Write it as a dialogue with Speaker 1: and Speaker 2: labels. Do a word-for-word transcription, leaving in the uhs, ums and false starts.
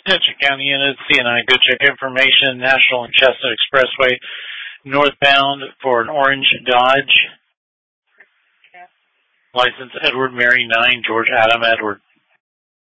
Speaker 1: Attention County Unit, C N I, go check information, National and Chestnut Expressway, northbound for an orange Dodge. License Edward Mary nine, George Adam Edward.